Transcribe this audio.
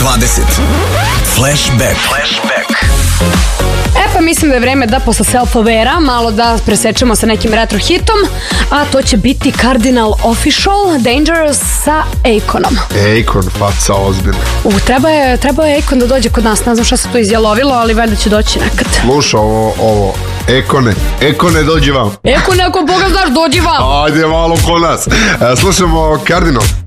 Flashback. E pa mislim da je vreme da posle self-aware-a malo da presečemo sa nekim retro hitom, a to će biti Cardinal Official Dangerous sa Akonom. Akon, faca ozbiljno. Trebao je Akon da dođe kod nas, ne znam šta se to izjalovilo, ali valjda će doći nekad. Sluša ovo, Akone, dođi vam. Akon, ako Boga znaš, dođi vam. Ajde malo ko nas. Slušamo Cardinal.